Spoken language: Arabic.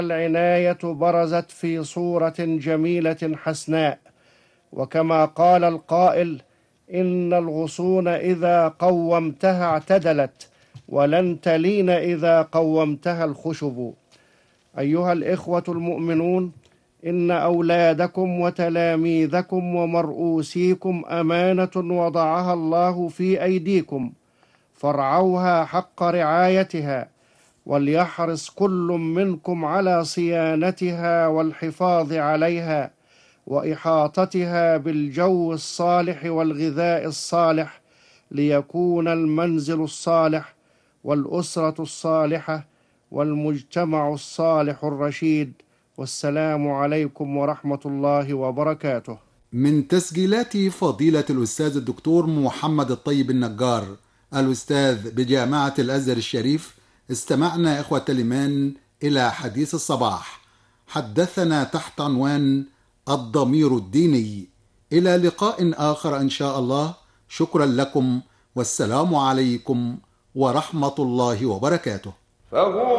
العناية برزت في صورة جميلة حسناء، وكما قال القائل: إن الغصون إذا قومتها اعتدلت، ولن تلين إذا قومتها الخشب. أيها الإخوة المؤمنون، إن أولادكم وتلاميذكم ومرؤوسيكم أمانة وضعها الله في أيديكم، فارعوها حق رعايتها، وليحرص كل منكم على صيانتها والحفاظ عليها وإحاطتها بالجو الصالح والغذاء الصالح، ليكون المنزل الصالح والأسرة الصالحة والمجتمع الصالح الرشيد. والسلام عليكم ورحمة الله وبركاته. من تسجيلات فضيلة الأستاذ الدكتور محمد الطيب النجار، الأستاذ بجامعة الأزهر الشريف، استمعنا إخوة الإيمان إلى حديث الصباح، حدثنا تحت عنوان الضمير الديني. إلى لقاء آخر إن شاء الله. شكرا لكم، والسلام عليكم ورحمة الله وبركاته.